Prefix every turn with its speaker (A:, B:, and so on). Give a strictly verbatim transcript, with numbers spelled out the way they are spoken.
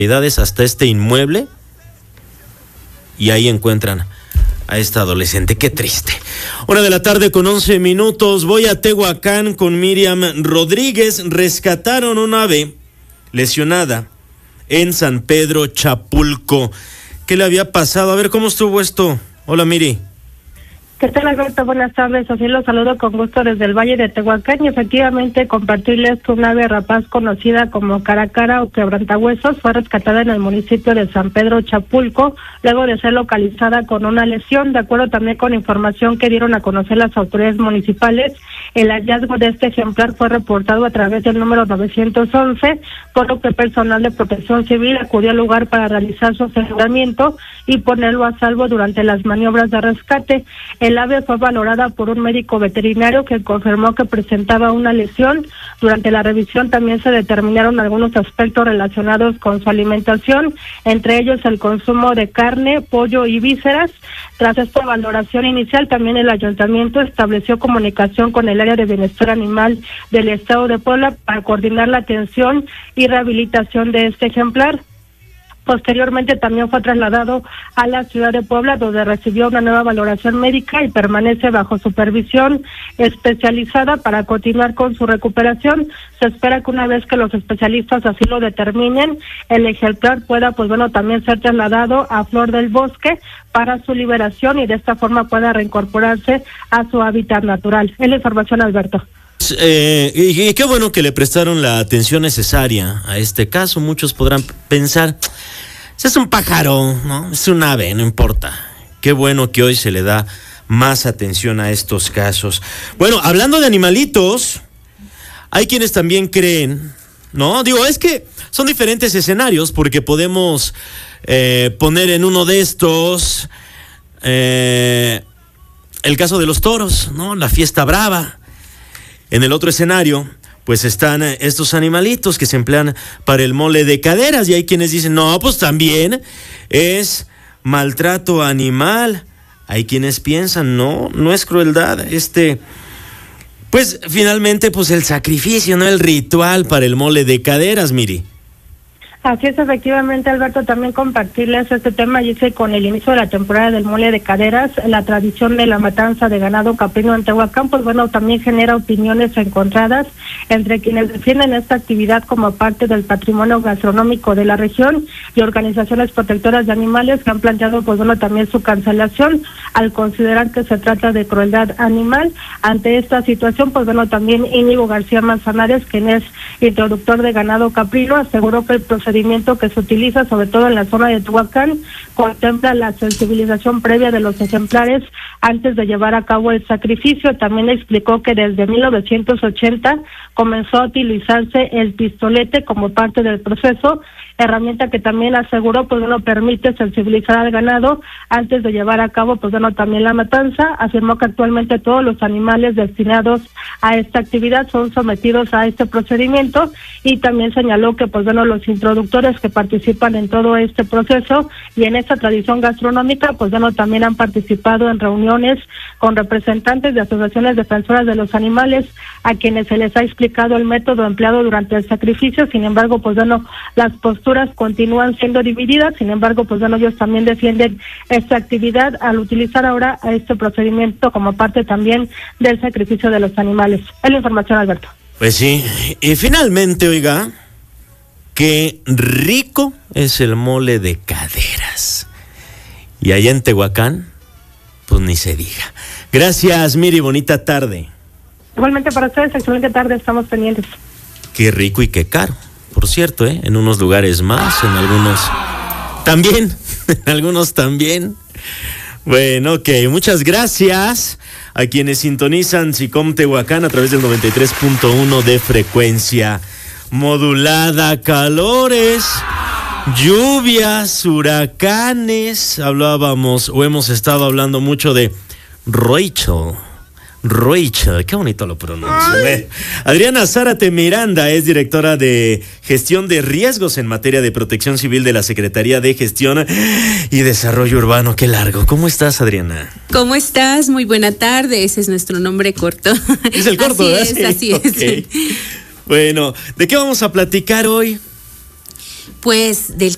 A: hasta este inmueble y ahí encuentran a esta adolescente. Qué triste. Una de la tarde con once minutos. Voy a Tehuacán con Miriam Rodríguez. Rescataron un ave lesionada en San Pedro Chapulco. ¿Qué le había pasado? A ver, ¿cómo estuvo esto? Hola, Miri.
B: ¿Qué tal, Alberto? Buenas tardes. Así los saludo con gusto desde el Valle de Tehuacán y efectivamente compartirles que un ave rapaz conocida como caracara o quebrantahuesos fue rescatada en el municipio de San Pedro Chapulco luego de ser localizada con una lesión. De acuerdo también con información que dieron a conocer las autoridades municipales, el hallazgo de este ejemplar fue reportado a través del número novecientos once, por lo que personal de protección civil acudió al lugar para realizar su aseguramiento y ponerlo a salvo durante las maniobras de rescate. El ave fue valorada por un médico veterinario que confirmó que presentaba una lesión. Durante la revisión también se determinaron algunos aspectos relacionados con su alimentación, entre ellos el consumo de carne, pollo y vísceras. Tras esta valoración inicial, también el ayuntamiento estableció comunicación con el área de bienestar animal del estado de Puebla para coordinar la atención y rehabilitación de este ejemplar. Posteriormente también fue trasladado a la ciudad de Puebla, donde recibió una nueva valoración médica y permanece bajo supervisión especializada para continuar con su recuperación. Se espera que una vez que los especialistas así lo determinen, el ejemplar pueda, pues bueno, también ser trasladado a Flor del Bosque para su liberación y de esta forma pueda reincorporarse a su hábitat natural. Es la información, Alberto.
A: Eh, y, y qué bueno que le prestaron la atención necesaria a este caso. Muchos podrán pensar, es un pájaro, ¿no? Es un ave, no importa. Qué bueno que hoy se le da más atención a estos casos. Bueno, hablando de animalitos, hay quienes también creen, ¿no? Digo, es que son diferentes escenarios porque podemos eh, poner en uno de estos eh, el caso de los toros, ¿no? La fiesta brava. En el otro escenario, pues están estos animalitos que se emplean para el mole de caderas y hay quienes dicen, no, pues también es maltrato animal. Hay quienes piensan, no, no es crueldad, este, pues finalmente pues el sacrificio, no el ritual para el mole de caderas, Miri.
B: Así es, efectivamente, Alberto, también compartirles este tema, y es que con el inicio de la temporada del mole de caderas, la tradición de la matanza de ganado caprino en Tehuacán, pues bueno, también genera opiniones encontradas entre quienes defienden esta actividad como parte del patrimonio gastronómico de la región y organizaciones protectoras de animales que han planteado, pues bueno, también su cancelación al considerar que se trata de crueldad animal. Ante esta situación, pues bueno, también Íñigo García Manzanares, quien es introductor de ganado caprino, aseguró que el procedimiento que se utiliza, sobre todo en la zona de Tehuacán, contempla la sensibilización previa de los ejemplares antes de llevar a cabo el sacrificio. También explicó que desde mil novecientos ochenta comenzó a utilizarse el pistolete como parte del proceso, herramienta que también aseguró pues no permite sensibilizar al ganado antes de llevar a cabo pues bueno también la matanza. Afirmó que actualmente todos los animales destinados a esta actividad son sometidos a este procedimiento y también señaló que pues bueno los introductores que participan en todo este proceso y en esta tradición gastronómica pues bueno también han participado en reuniones con representantes de asociaciones defensoras de los animales a quienes se les ha explicado el método empleado durante el sacrificio. Sin embargo, pues bueno, las posturas continúan siendo divididas. Sin embargo, pues bueno, ellos también defienden esta actividad al utilizar ahora este procedimiento como parte también del sacrificio de los animales. Es la información, Alberto.
A: Pues sí, y finalmente, oiga, qué rico es el mole de caderas. Y allá en Tehuacán, pues ni se diga. Gracias, Miri, bonita tarde.
B: Igualmente para ustedes, excelente tarde, estamos pendientes.
A: Qué rico y qué caro, por cierto, ¿eh? En unos lugares más, en algunos también, en algunos también. Bueno, ok, muchas gracias a quienes sintonizan SICOM Tehuacán a través del noventa y tres punto uno de frecuencia modulada. Calores, lluvias, huracanes, hablábamos o hemos estado hablando mucho de Rachel. Rachel, qué bonito lo pronuncio. ¿eh? Adriana Zárate Miranda es directora de gestión de riesgos en materia de protección civil de la Secretaría de Gestión y Desarrollo Urbano. Qué largo. ¿Cómo estás, Adriana?
C: ¿Cómo estás? Muy buena tarde. Ese es nuestro nombre corto.
A: Es el corto,
C: así
A: ¿verdad?
C: Es, así
A: okay.
C: es.
A: Bueno, ¿de qué vamos a platicar hoy?
C: Pues del